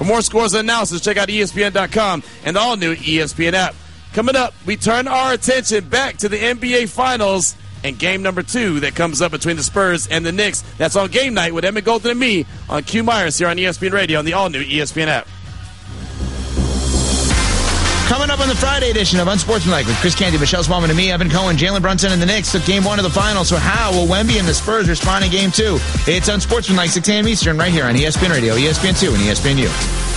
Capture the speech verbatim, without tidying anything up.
For more scores and analysis, check out E S P N dot com and the all-new E S P N app. Coming up, we turn our attention back to the N B A Finals and game number two that comes up between the Spurs and the Knicks. That's on Game Night with Emmett Golden and me on Q Myers here on E S P N Radio on the all-new E S P N app. Coming up on the Friday edition of Unsportsmanlike with Chris Canty, Michelle Smallman, and me, Evan Cohen. Jalen Brunson and the Knicks took game one of the finals. So how will Wemby and the Spurs respond in game two? It's Unsportsmanlike, six a.m. Eastern, right here on E S P N Radio, E S P N two, and E S P N U.